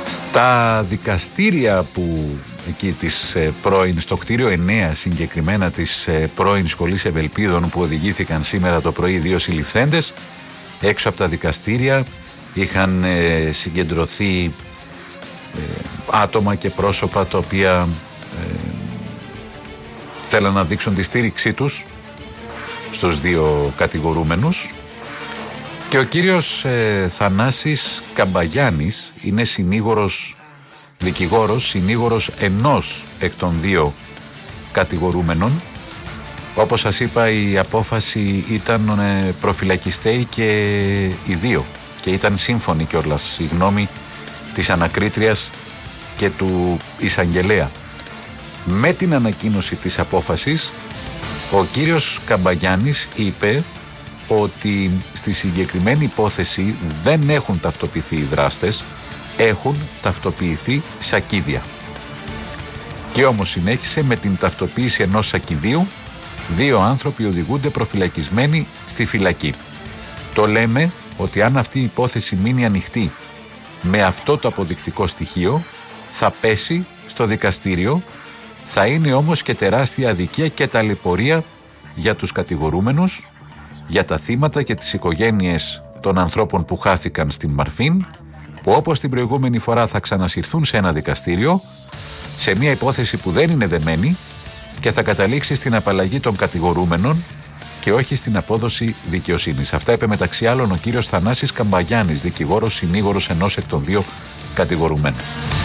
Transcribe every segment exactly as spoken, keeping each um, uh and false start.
Στα δικαστήρια που εκεί της ε, πρώην, στο κτίριο εννέα συγκεκριμένα της ε, πρώην Σχολής Ευελπίδων, που οδηγήθηκαν σήμερα το πρωί δύο συλληφθέντες, έξω από τα δικαστήρια είχαν ε, συγκεντρωθεί ε, άτομα και πρόσωπα τα οποία ε, θέλαν να δείξουν τη στήριξή τους στους δύο κατηγορούμενους. Και ο κύριος ε, Θανάσης Καμπαγιάννης είναι συνήγορος, δικηγόρος, συνήγορος ενός εκ των δύο κατηγορούμενων. Όπως σας είπα, η απόφαση ήταν ε, προφυλακιστέοι και οι δύο, και ήταν σύμφωνη κιόλας η γνώμη της ανακρίτριας και του εισαγγελέα. Με την ανακοίνωση της απόφασης, ο κύριος Καμπαγιάννης είπε ότι στη συγκεκριμένη υπόθεση δεν έχουν ταυτοποιηθεί οι δράστες, έχουν ταυτοποιηθεί σακίδια. Και όμως συνέχισε: με την ταυτοποίηση ενός σακιδίου, δύο άνθρωποι οδηγούνται προφυλακισμένοι στη φυλακή. Το λέμε ότι αν αυτή η υπόθεση μείνει ανοιχτή με αυτό το αποδεικτικό στοιχείο, θα πέσει στο δικαστήριο. Θα είναι όμως και τεράστια αδικία και ταλαιπωρία για τους κατηγορούμενους, για τα θύματα και τις οικογένειες των ανθρώπων που χάθηκαν στην Μαρφίν, που όπως την προηγούμενη φορά θα ξανασυρθούν σε ένα δικαστήριο, σε μια υπόθεση που δεν είναι δεμένη και θα καταλήξει στην απαλλαγή των κατηγορούμενων και όχι στην απόδοση δικαιοσύνης. Αυτά είπε μεταξύ άλλων ο κύριος Θανάσης Καμπαγιάννης, δικηγόρος συνήγορος ενός εκ των δύο κατηγορουμένων.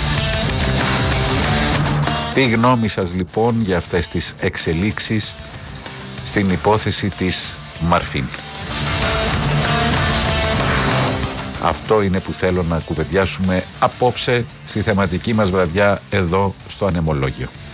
Τι γνώμη σας λοιπόν για αυτές τις εξελίξεις στην υπόθεση της Μαρφίν? Αυτό είναι που θέλω να κουβεντιάσουμε απόψε στη θεματική μας βραδιά εδώ στο Ανεμολόγιο.